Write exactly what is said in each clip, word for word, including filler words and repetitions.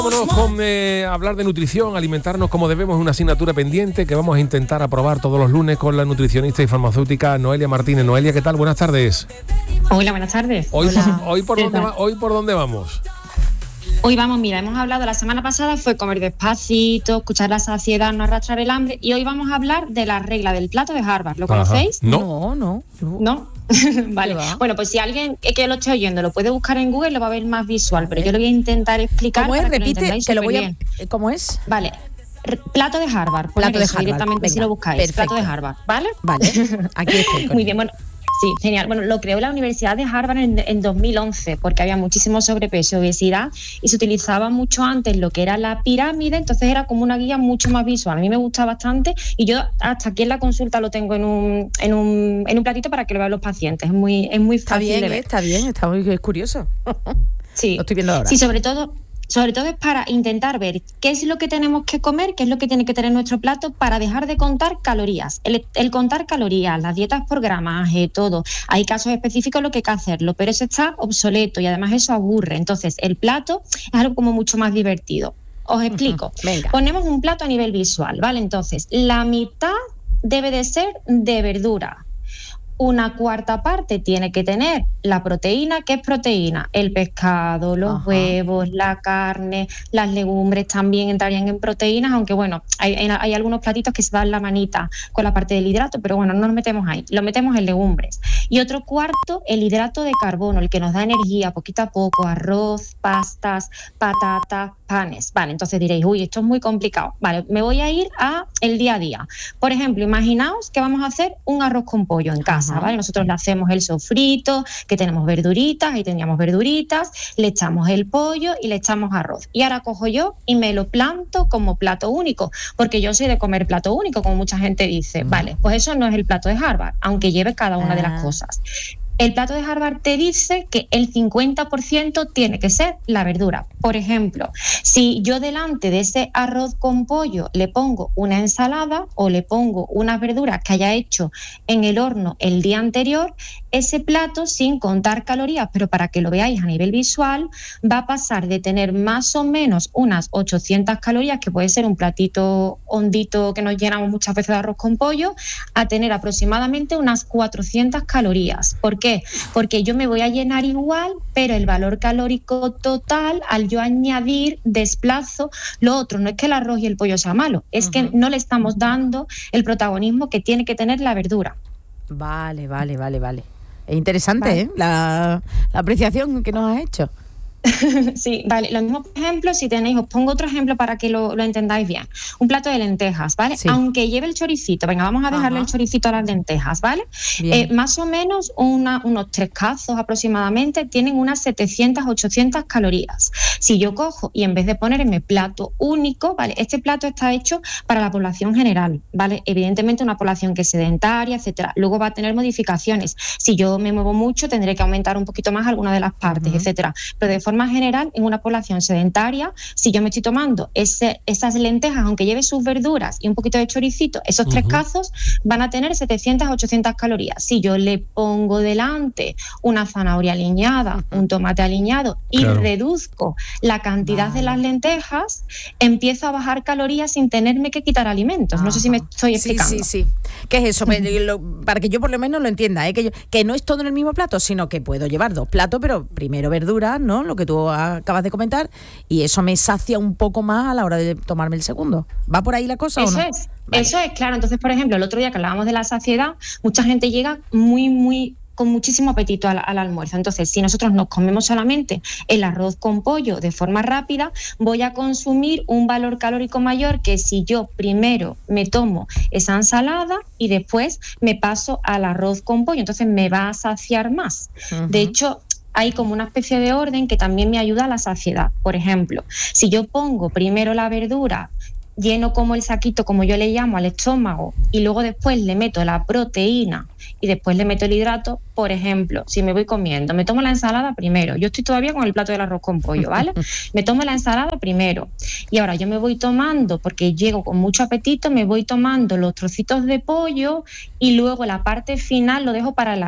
Vámonos con eh, hablar de nutrición, alimentarnos como debemos, una asignatura pendiente que vamos a intentar aprobar todos los lunes con la nutricionista y farmacéutica Noelia Martínez. Noelia, ¿qué tal? Buenas tardes. Hola, buenas tardes. Hoy, Hola. Por, hoy, por dónde va, ¿Hoy por dónde vamos? Hoy vamos, mira, hemos hablado, la semana pasada fue comer despacito, escuchar la saciedad, no arrastrar el hambre, y hoy vamos a hablar de la regla del plato de Harvard. ¿Lo conocéis? Ajá. No, no. ¿No? ¿No? Vale. Bueno, pues si alguien que lo esté oyendo lo puede buscar en Google, lo va a ver más visual, pero yo lo voy a intentar explicar. ¿Cómo es? Para Repite, que lo, que lo voy a... bien. ¿Cómo es? Vale. Plato de Harvard. Plato de eso, Harvard. Directamente Venga, si lo buscáis. perfecto. Plato de Harvard, ¿vale? Vale, aquí estoy. Muy bien, bueno. Sí, genial. Bueno, lo creó la Universidad de Harvard en, en dos mil once porque había muchísimo sobrepeso y obesidad y se utilizaba mucho antes lo que era la pirámide, entonces era como una guía mucho más visual. A mí me gusta bastante y yo hasta aquí en la consulta lo tengo en un, en un, en un platito para que lo vean los pacientes. Es muy, es muy Está fácil bien, de ver. está bien, está muy es curioso. Sí. Lo estoy viendo ahora. Sí, sobre todo... Sobre todo es para intentar ver qué es lo que tenemos que comer, qué es lo que tiene que tener nuestro plato para dejar de contar calorías. El, el contar calorías, las dietas por gramaje, todo. Hay casos específicos en los que hay que hacerlo, pero eso está obsoleto y además eso aburre. Entonces, el plato es algo como mucho más divertido. Os explico. Uh-huh. Venga. Ponemos un plato a nivel visual, ¿vale? Entonces, la mitad debe de ser de verdura. Una cuarta parte tiene que tener la proteína. ¿Qué es proteína? El pescado, los Ajá. huevos, la carne, las legumbres también entrarían en proteínas, aunque bueno, hay, hay algunos platitos que se dan la manita con la parte del hidrato, pero bueno, no nos metemos ahí, lo metemos en legumbres. Y otro cuarto, el hidrato de carbono, el que nos da energía poquito a poco, arroz, pastas, patatas, panes. Vale, entonces diréis, uy, esto es muy complicado. Vale, me voy a ir a el día a día. Por ejemplo, imaginaos que vamos a hacer un arroz con pollo en casa. ¿Vale? Nosotros le hacemos el sofrito, que tenemos verduritas, ahí tendríamos verduritas, le echamos el pollo y le echamos arroz. Y ahora cojo yo y me lo planto como plato único, porque yo soy de comer plato único, como mucha gente dice. Vale, pues eso no es el plato de Harvard, aunque lleve cada una de las cosas. El plato de Harvard te dice que el cincuenta por ciento tiene que ser la verdura. Por ejemplo, si yo delante de ese arroz con pollo le pongo una ensalada o le pongo unas verduras que haya hecho en el horno el día anterior, ese plato, sin contar calorías, pero para que lo veáis a nivel visual, va a pasar de tener más o menos unas ochocientas calorías, que puede ser un platito hondito que nos llenamos muchas veces de arroz con pollo, a tener aproximadamente unas cuatrocientas calorías. ¿Por qué? Porque yo me voy a llenar igual, pero el valor calórico total, al yo añadir, desplazo lo otro. No es que el arroz y el pollo sea malo, es uh-huh. que no le estamos dando el protagonismo que tiene que tener la verdura. Vale, vale, vale, vale. Es interesante, vale. ¿eh? La, la apreciación que nos has hecho. Sí, vale. Lo mismo, por ejemplo, si tenéis, os pongo otro ejemplo para que lo, lo entendáis bien. Un plato de lentejas, ¿vale? Sí. Aunque lleve el choricito, venga, vamos a dejarle Ajá. el choricito a las lentejas, ¿vale? Eh, más o menos una, unos tres cazos aproximadamente tienen unas setecientas, ochocientas calorías. Si yo cojo y en vez de ponerme plato único, ¿vale? Este plato está hecho para la población general, ¿vale? Evidentemente una población que es sedentaria, etcétera. Luego va a tener modificaciones. Si yo me muevo mucho, tendré que aumentar un poquito más alguna de las partes, uh-huh. etcétera. Pero de forma más general, en una población sedentaria, si yo me estoy tomando ese, esas lentejas, aunque lleve sus verduras y un poquito de choricito, esos uh-huh. tres cazos van a tener setecientas, ochocientas calorías. Si yo le pongo delante una zanahoria aliñada, uh-huh. un tomate aliñado y claro. reduzco la cantidad vale. de las lentejas, empiezo a bajar calorías sin tenerme que quitar alimentos. Uh-huh. No sé si me estoy explicando. Sí, sí, sí. ¿Qué es eso? Uh-huh. Para que yo por lo menos lo entienda, ¿eh? que, yo, que no es todo en el mismo plato, sino que puedo llevar dos platos, pero primero verduras, ¿no? Lo que tú acabas de comentar, y eso me sacia un poco más a la hora de tomarme el segundo. ¿Va por ahí la cosa eso o no? Es, vale. Eso es, claro. Entonces, por ejemplo, el otro día que hablábamos de la saciedad, mucha gente llega muy, muy con muchísimo apetito al, al almuerzo. Entonces, si nosotros nos comemos solamente el arroz con pollo de forma rápida, voy a consumir un valor calórico mayor que si yo primero me tomo esa ensalada y después me paso al arroz con pollo. Entonces, me va a saciar más. Uh-huh. De hecho, hay como una especie de orden que también me ayuda a la saciedad. Por ejemplo, si yo pongo primero la verdura, lleno como el saquito, como yo le llamo, al estómago, y luego después le meto la proteína y después le meto el hidrato, por ejemplo, si me voy comiendo, me tomo la ensalada primero, yo estoy todavía con el plato del arroz con pollo, ¿vale? Me tomo la ensalada primero y ahora yo me voy tomando, porque llego con mucho apetito, me voy tomando los trocitos de pollo y luego la parte final lo dejo para el arroz.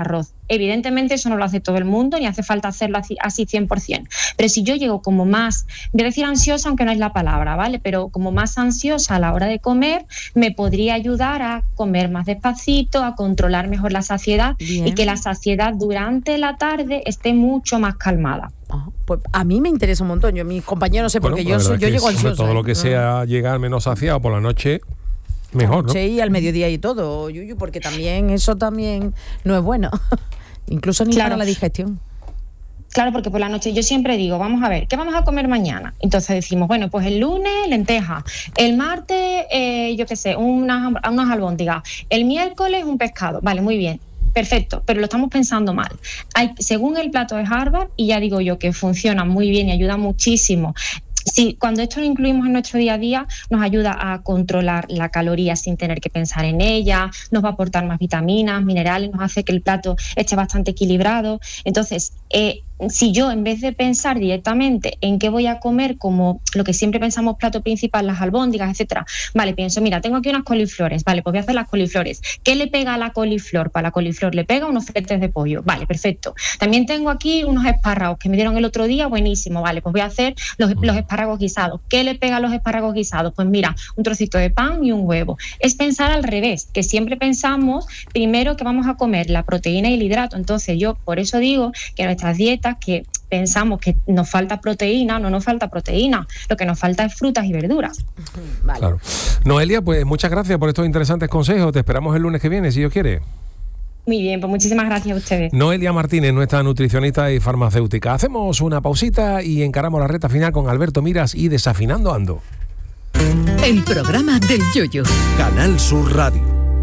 Evidentemente eso no lo hace todo el mundo, ni hace falta hacerlo así, así cien por ciento. Pero si yo llego como más, voy a decir ansiosa, aunque no es la palabra, ¿vale? Pero como más ansiosa a la hora de comer, me podría ayudar a comer más despacito, a controlar mejor la saciedad. Bien. Y que la saciedad durante la tarde esté mucho más calmada. Oh, pues a mí me interesa un montón. Yo, mis compañeros, no sé, porque bueno, yo, soy, yo llego es, ansiosa. Todo lo que sea llegar menos saciado por la noche, mejor, ¿no? Sí, y al mediodía y todo, Yuyu, porque también eso también no es bueno. Incluso ni claro. para la digestión. Claro, porque por la noche yo siempre digo, vamos a ver, ¿qué vamos a comer mañana? Entonces decimos, bueno, pues el lunes lentejas, el martes, eh, yo qué sé, unas, unas albóndigas, el miércoles un pescado. Vale, muy bien. Perfecto, pero lo estamos pensando mal. Hay, según el plato de Harvard, y ya digo yo que funciona muy bien y ayuda muchísimo. Sí, cuando esto lo incluimos en nuestro día a día, nos ayuda a controlar la caloría sin tener que pensar en ella, nos va a aportar más vitaminas, minerales, nos hace que el plato esté bastante equilibrado. Entonces, eh, si yo en vez de pensar directamente en qué voy a comer, como lo que siempre pensamos plato principal, las albóndigas, etcétera, vale, pienso, mira, tengo aquí unas coliflores, vale, pues voy a hacer las coliflores. ¿Qué le pega a la coliflor? Para la coliflor le pega unos filetes de pollo, vale, perfecto. También tengo aquí unos espárragos que me dieron el otro día, buenísimo, vale, pues voy a hacer los, los espárragos guisados. ¿Qué le pega a los espárragos guisados? Pues mira, un trocito de pan y un huevo. Es pensar al revés, que siempre pensamos primero que vamos a comer la proteína y el hidrato. Entonces yo por eso digo que nuestras dietas, que pensamos que nos falta proteína, no nos falta proteína, lo que nos falta es frutas y verduras. Vale. Claro. Noelia, pues muchas gracias por estos interesantes consejos, te esperamos el lunes que viene, si Dios quiere. Muy bien, pues muchísimas gracias a ustedes. Noelia Martínez, nuestra nutricionista y farmacéutica. Hacemos una pausita y encaramos la recta final con Alberto Miras y Desafinando Ando. El programa del Yoyo. Canal Sur Radio.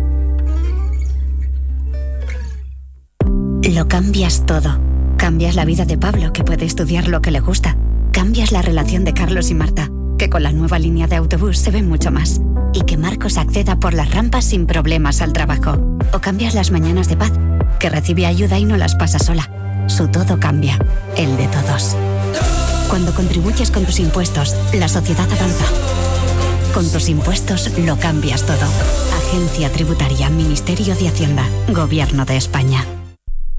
Lo cambias todo. Cambias la vida de Pablo, que puede estudiar lo que le gusta. Cambias la relación de Carlos y Marta, que con la nueva línea de autobús se ven mucho más. Y que Marcos acceda por las rampas sin problemas al trabajo. O cambias las mañanas de Paz, que recibe ayuda y no las pasa sola. Su todo cambia, el de todos. Cuando contribuyes con tus impuestos, la sociedad avanza. Con tus impuestos lo cambias todo. Agencia Tributaria, Ministerio de Hacienda, Gobierno de España.